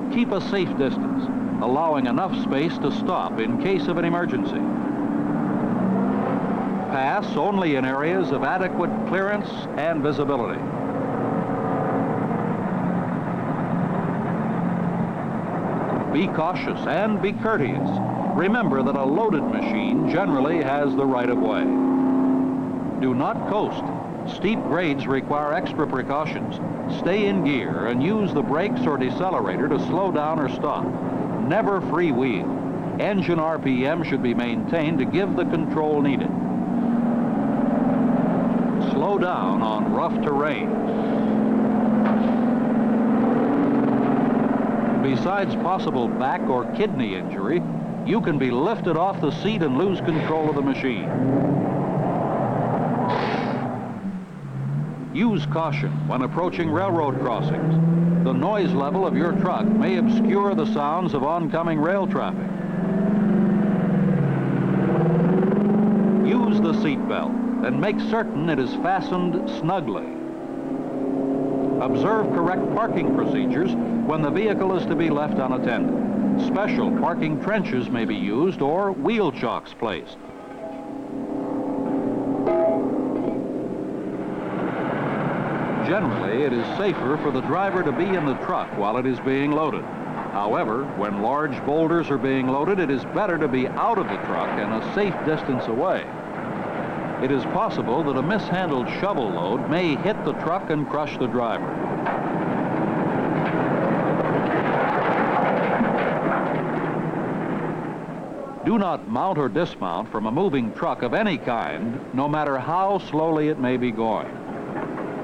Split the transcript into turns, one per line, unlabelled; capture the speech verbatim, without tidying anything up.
Keep a safe distance, allowing enough space to stop in case of an emergency. Pass only in areas of adequate clearance and visibility. Be cautious and be courteous. Remember that a loaded machine generally has the right of way. Do not coast. Steep grades require extra precautions. Stay in gear and use the brakes or decelerator to slow down or stop. Never freewheel. Engine R P M should be maintained to give the control needed. Slow down on rough terrain. Besides possible back or kidney injury, you can be lifted off the seat and lose control of the machine. Use caution when approaching railroad crossings. The noise level of your truck may obscure the sounds of oncoming rail traffic. Use the seat belt and make certain it is fastened snugly. Observe correct parking procedures when the vehicle is to be left unattended. Special parking trenches may be used or wheel chocks placed. Generally, it is safer for the driver to be in the truck while it is being loaded. However, when large boulders are being loaded, it is better to be out of the truck and a safe distance away. It is possible that a mishandled shovel load may hit the truck and crush the driver. Do not mount or dismount from a moving truck of any kind, no matter how slowly it may be going.